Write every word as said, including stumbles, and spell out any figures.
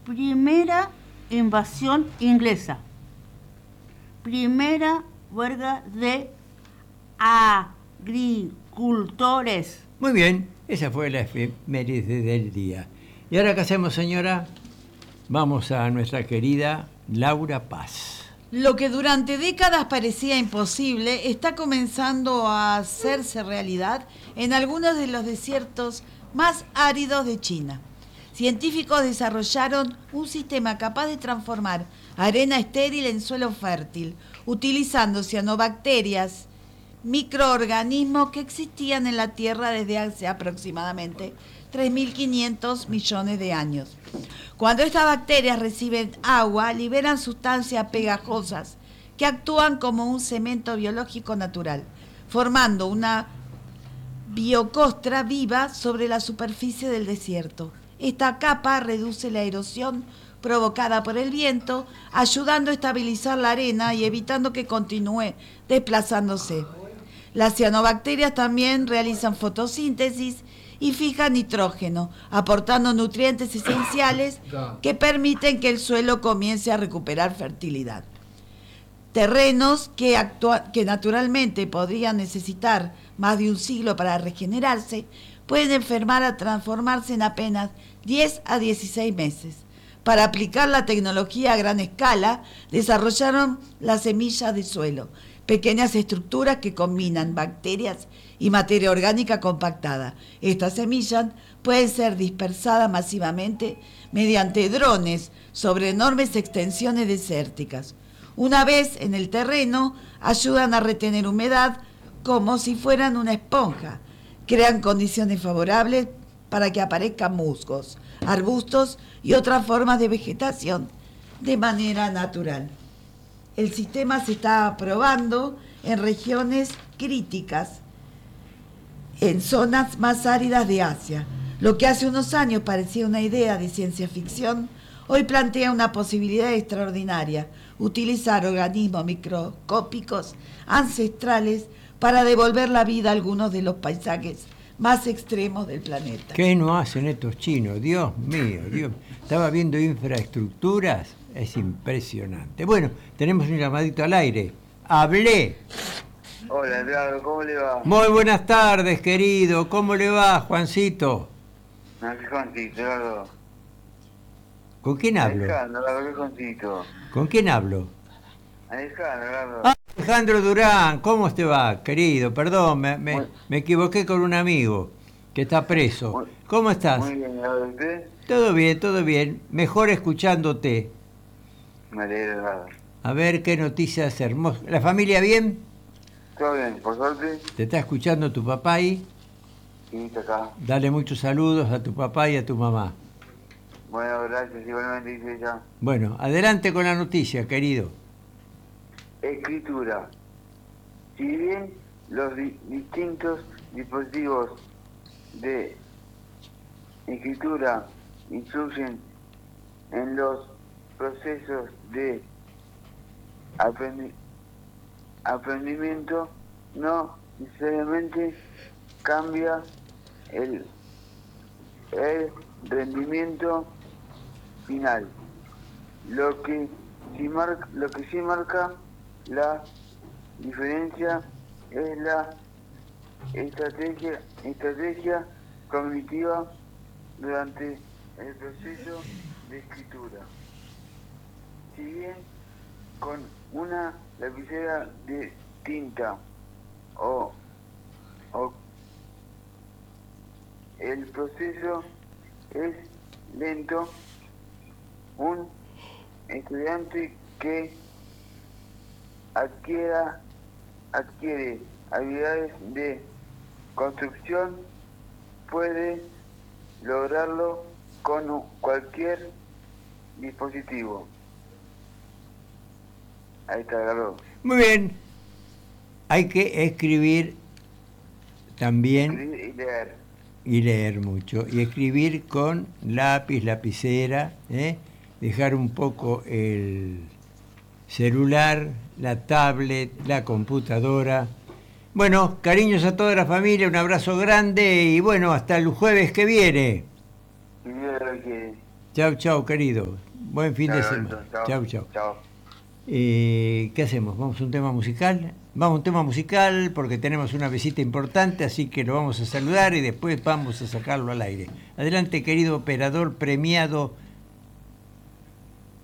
Primera invasión inglesa. Primera huelga de agricultores. Muy bien, esa fue la efeméride del día. ¿Y ahora qué hacemos, señora? Vamos a nuestra querida Laura Paz. Lo que durante décadas parecía imposible está comenzando a hacerse realidad en algunos de los desiertos más áridos de China. Científicos desarrollaron un sistema capaz de transformar arena estéril en suelo fértil, utilizando cianobacterias, microorganismos que existían en la Tierra desde hace aproximadamente tres mil quinientos millones de años. Cuando estas bacterias reciben agua, liberan sustancias pegajosas que actúan como un cemento biológico natural, formando una biocostra viva sobre la superficie del desierto. Esta capa reduce la erosión provocada por el viento, ayudando a estabilizar la arena y evitando que continúe desplazándose. Las cianobacterias también realizan fotosíntesis y fijan nitrógeno, aportando nutrientes esenciales que permiten que el suelo comience a recuperar fertilidad. Terrenos que, actua- que naturalmente podrían necesitar más de un siglo para regenerarse, pueden enfermar a transformarse en apenas diez a dieciséis meses. Para aplicar la tecnología a gran escala, desarrollaron las semillas de suelo, pequeñas estructuras que combinan bacterias y materia orgánica compactada. Estas semillas pueden ser dispersadas masivamente mediante drones sobre enormes extensiones desérticas. Una vez en el terreno, ayudan a retener humedad como si fueran una esponja. Crean condiciones favorables para que aparezcan musgos, arbustos y otras formas de vegetación de manera natural. El sistema se está probando en regiones críticas, en zonas más áridas de Asia. Lo que hace unos años parecía una idea de ciencia ficción, hoy plantea una posibilidad extraordinaria: utilizar organismos microscópicos ancestrales para devolver la vida a algunos de los paisajes más extremos del planeta. ¿Qué no hacen estos chinos? Dios mío, Dios. Estaba viendo infraestructuras, es impresionante. Bueno, tenemos un llamadito al aire. Hablé. Hola, Eduardo, ¿cómo le va? Muy buenas tardes, querido. ¿Cómo le va, Juancito? No, ¿qué Juancito, Eduardo? ¿Con quién hablo? Alejandro, Eduardo, ¿qué Juancito? ¿Con quién hablo? Alejandro, Eduardo. Ah, Alejandro Durán, ¿cómo te va, querido? Perdón, me, me, Muy- me equivoqué con un amigo que está preso. Muy- ¿Cómo estás? Muy bien, Eduardo, ¿usted? Todo bien, todo bien. Mejor escuchándote. Me alegro, Eduardo. A ver qué noticias hermosas. ¿La familia bien? ¿Todo bien, por suerte? ¿Te está escuchando tu papá ahí? Sí, está acá. Dale muchos saludos a tu papá y a tu mamá. Bueno, gracias, igualmente dice ella. Bueno, adelante con la noticia, querido. Escritura. Si bien los di- distintos dispositivos de escritura influyen en los procesos de aprendi- aprendimiento, no necesariamente cambia el, el rendimiento final. Lo que sí marca, lo que sí marca la diferencia es la estrategia, estrategia cognitiva durante el proceso de escritura. Si bien con una lapicera de tinta o, o el proceso es lento, un estudiante que adquiera, adquiere habilidades de construcción puede lograrlo con cualquier dispositivo. Ahí está, Carlos. Muy bien. Hay que escribir también Escribir y leer. y leer mucho. Y escribir con lápiz, lapicera, ¿eh? Dejar un poco el celular, la tablet, la computadora. Bueno, cariños a toda la familia, un abrazo grande y bueno, hasta el jueves que viene. Y Dios lo quiere. Chau, chau, querido. Buen fin Chao, de Alberto, semana. chao. Chau, chau. Chao. Eh, ¿Qué hacemos? ¿Vamos a un tema musical? Vamos a un tema musical porque tenemos una visita importante, así que lo vamos a saludar y después vamos a sacarlo al aire. Adelante, querido operador premiado